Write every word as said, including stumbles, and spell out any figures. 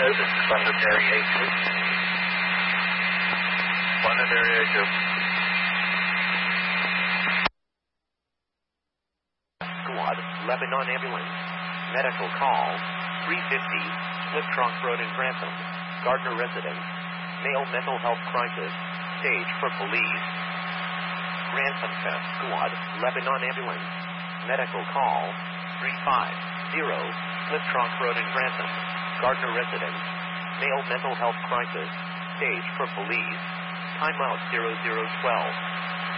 this is London Area eight two. London Area eight two. Squad, Lebanon Ambulance. Medical call, three fifty, Slip Trunk Road in Grantham. Gardner residence. Male mental health crisis. Stage for police. Grantham Fest Squad, Lebanon Ambulance. Medical call, three five zero, Slip Trunk Road in Grantham. Gardner residence. Male mental health crisis. Stage for police. Timeout zero zero twelve.